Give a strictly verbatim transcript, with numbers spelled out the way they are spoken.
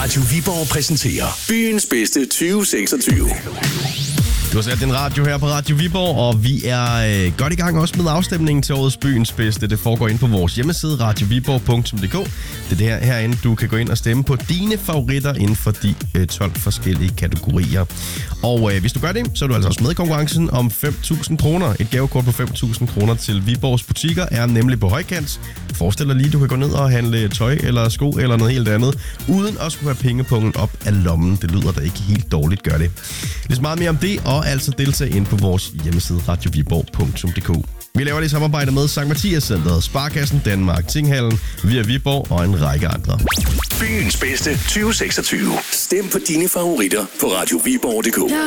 Radio Viborg præsenterer byens bedste tyve seksogtyve. Du har sat din radio her på Radio Viborg, og vi er øh, godt i gang også med afstemningen til årets byens bedste. Det foregår ind på vores hjemmeside, radio viborg punktum d k. Det er det her, herinde, du kan gå ind og stemme på dine favoritter inden for de øh, tolv forskellige kategorier. Og øh, hvis du gør det, så er du altså også med i konkurrencen om fem tusind kroner. Et gavekort på fem tusind kroner til Viborgs butikker er nemlig på højkant. Forestil dig lige, du kan gå ned og handle tøj eller sko eller noget helt andet, uden at skulle have pengepungen op af lommen. Det lyder da ikke helt dårligt, gør det. Lidt meget mere om det, og altså deltage ind på vores hjemmeside, radio viborg punktum d k. Vi laver det i samarbejde med Sankt Mathias Centeret, Sparkassen Danmark, Tinghallen, Via Viborg og en række andre. Byens bedste tyve seksogtyve. Stem på dine favoritter på radio viborg punktum d k.